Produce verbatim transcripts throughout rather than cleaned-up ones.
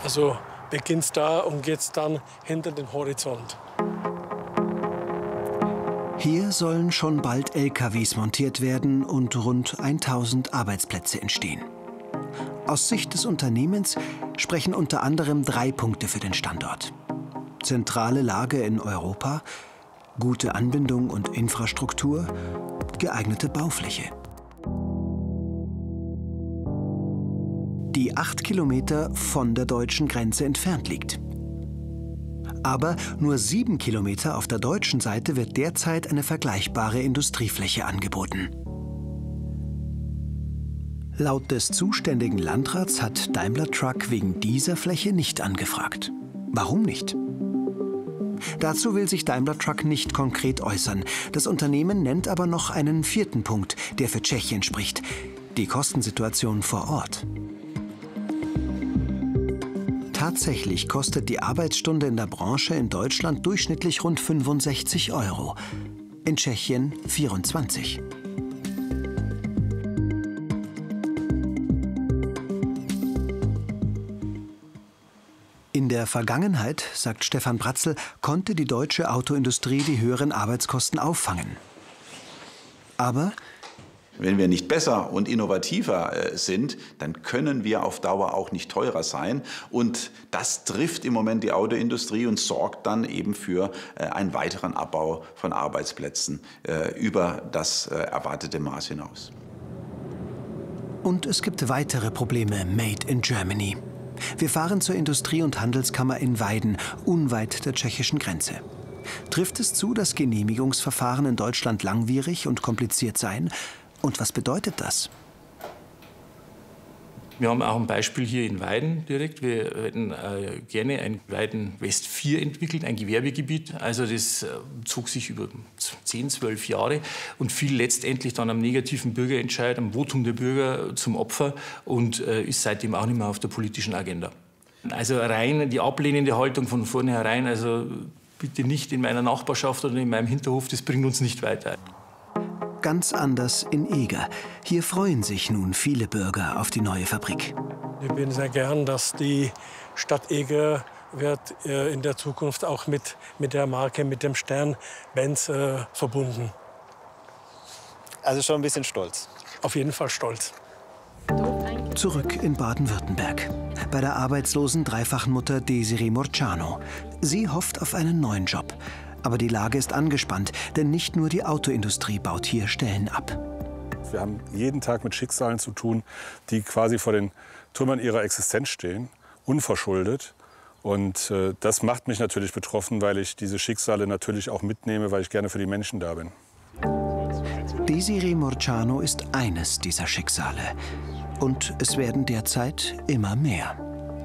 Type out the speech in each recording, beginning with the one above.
Also beginnt da und geht dann hinter den Horizont. Hier sollen schon bald L K Ws montiert werden und rund tausend Arbeitsplätze entstehen. Aus Sicht des Unternehmens sprechen unter anderem drei Punkte für den Standort: zentrale Lage in Europa, gute Anbindung und Infrastruktur, geeignete Baufläche. Die acht Kilometer von der deutschen Grenze entfernt liegt. Aber nur sieben Kilometer auf der deutschen Seite wird derzeit eine vergleichbare Industriefläche angeboten. Laut des zuständigen Landrats hat Daimler Truck wegen dieser Fläche nicht angefragt. Warum nicht? Dazu will sich Daimler Truck nicht konkret äußern. Das Unternehmen nennt aber noch einen vierten Punkt, der für Tschechien spricht: die Kostensituation vor Ort. Tatsächlich kostet die Arbeitsstunde in der Branche in Deutschland durchschnittlich rund fünfundsechzig Euro, in Tschechien vierundzwanzig. In der Vergangenheit, sagt Stefan Bratzel, konnte die deutsche Autoindustrie die höheren Arbeitskosten auffangen. Aber wenn wir nicht besser und innovativer äh, sind, dann können wir auf Dauer auch nicht teurer sein. Und das trifft im Moment die Autoindustrie und sorgt dann eben für äh, einen weiteren Abbau von Arbeitsplätzen äh, über das äh, erwartete Maß hinaus. Und es gibt weitere Probleme made in Germany. Wir fahren zur Industrie- und Handelskammer in Weiden, unweit der tschechischen Grenze. Trifft es zu, dass Genehmigungsverfahren in Deutschland langwierig und kompliziert seien? Und was bedeutet das? Wir haben auch ein Beispiel hier in Weiden direkt. Wir hätten äh, gerne ein Weiden West vier entwickelt, ein Gewerbegebiet. Also das äh, zog sich über zehn, zwölf Jahre und fiel letztendlich dann am negativen Bürgerentscheid, am Votum der Bürger zum Opfer und äh, ist seitdem auch nicht mehr auf der politischen Agenda. Also rein die ablehnende Haltung von vornherein, also bitte nicht in meiner Nachbarschaft oder in meinem Hinterhof, das bringt uns nicht weiter. Ganz anders in Eger. Hier freuen sich nun viele Bürger auf die neue Fabrik. Wir bin sehr gern, dass die Stadt Eger wird äh, in der Zukunft auch mit, mit der Marke, mit dem Stern Benz äh, verbunden. Also schon ein bisschen stolz. Auf jeden Fall stolz. Zurück in Baden-Württemberg. Bei der arbeitslosen Dreifachmutter Desiree Murciano. Sie hofft auf einen neuen Job. Aber die Lage ist angespannt, denn nicht nur die Autoindustrie baut hier Stellen ab. Wir haben jeden Tag mit Schicksalen zu tun, die quasi vor den Trümmern ihrer Existenz stehen, unverschuldet. Und äh, das macht mich natürlich betroffen, weil ich diese Schicksale natürlich auch mitnehme, weil ich gerne für die Menschen da bin. Desiree Murciano ist eines dieser Schicksale. Und es werden derzeit immer mehr.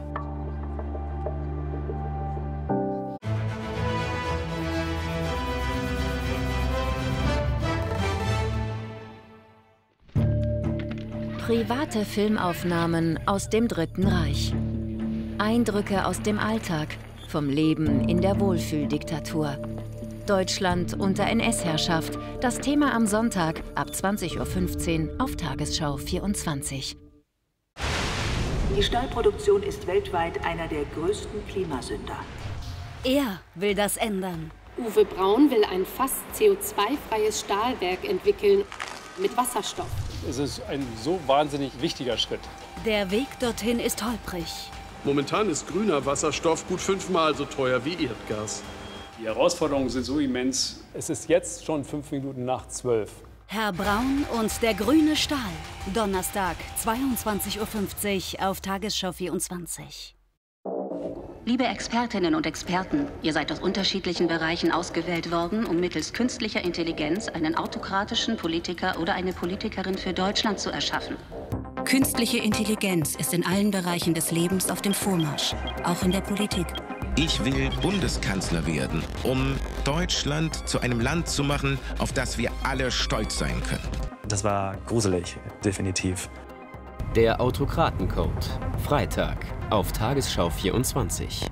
Private Filmaufnahmen aus dem Dritten Reich. Eindrücke aus dem Alltag, vom Leben in der Wohlfühldiktatur. Deutschland unter N S-Herrschaft. Das Thema am Sonntag ab zwanzig Uhr fünfzehn auf Tagesschau vierundzwanzig. Die Stahlproduktion ist weltweit einer der größten Klimasünder. Er will das ändern. Uwe Braun will ein fast C O zwei freies Stahlwerk entwickeln mit Wasserstoff. Es ist ein so wahnsinnig wichtiger Schritt. Der Weg dorthin ist holprig. Momentan ist grüner Wasserstoff gut fünfmal so teuer wie Erdgas. Die Herausforderungen sind so immens. Es ist jetzt schon fünf Minuten nach zwölf. Herr Braun und der grüne Stahl. Donnerstag, zweiundzwanzig Uhr fünfzig auf Tagesschau vierundzwanzig. Liebe Expertinnen und Experten, ihr seid aus unterschiedlichen Bereichen ausgewählt worden, um mittels künstlicher Intelligenz einen autokratischen Politiker oder eine Politikerin für Deutschland zu erschaffen. Künstliche Intelligenz ist in allen Bereichen des Lebens auf dem Vormarsch, auch in der Politik. Ich will Bundeskanzler werden, um Deutschland zu einem Land zu machen, auf das wir alle stolz sein können. Das war gruselig, definitiv. Der Autokratencode. Freitag auf Tagesschau vierundzwanzig.